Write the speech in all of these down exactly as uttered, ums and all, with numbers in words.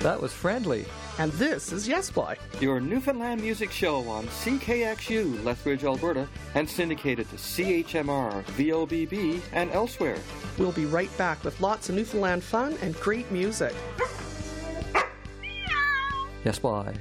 That was Friendly. And this is Yes Boy, your Newfoundland music show on C K X U, Lethbridge, Alberta, and syndicated to C H M R, V O B B, and elsewhere. We'll be right back with lots of Newfoundland fun and great music. Yes, Boy.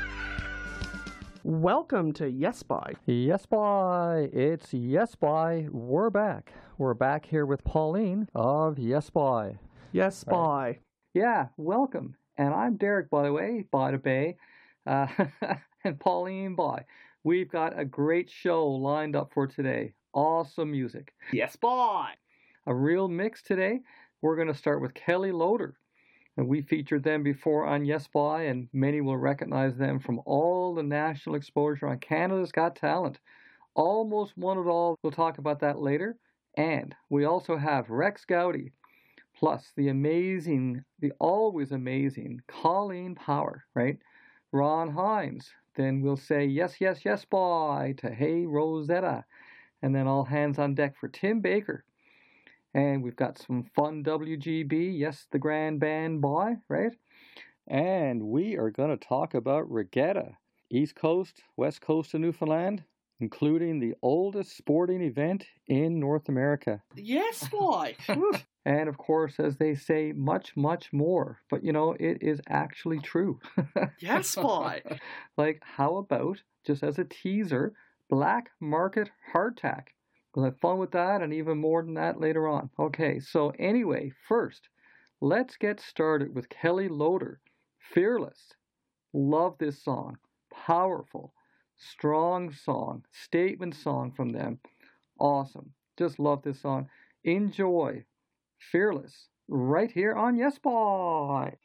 Welcome to Yes Boy. Yes, Boy. It's Yes Boy. We're back. We're back here with Pauline of Yes Boy. Yes Boy. Right. Yeah, welcome. And I'm Derek, by the way, by the bay, uh, and Pauline, by. We've got a great show lined up for today. Awesome music. Yes, boy. A real mix today. We're going to start with Kelly Loader. And we featured them before on Yes Boy, and many will recognize them from all the national exposure on Canada's Got Talent. Almost won it all. We'll talk about that later. And we also have Rex Gowdy. Plus, the amazing, the always amazing Colleen Power, right? Ron Hines. Then we'll say, yes, yes, yes, boy, to Hey Rosetta. And then all hands on deck for Tim Baker. And we've got some fun W G B, yes, the grand band boy, right? And we are going to talk about regatta. East Coast, West Coast of Newfoundland, including the oldest sporting event in North America. Yes, boy. And of course, as they say, much, much more. But, you know, it is actually true. Yes, boy. Like, how about, just as a teaser, Black Market Hardtack? We'll have fun with that and even more than that later on. Okay, so anyway, first, let's get started with Kelly Loader, Fearless. Love this song. Powerful, strong song, statement song from them. Awesome. Just love this song. Enjoy. Fearless, right here on Yes Boy.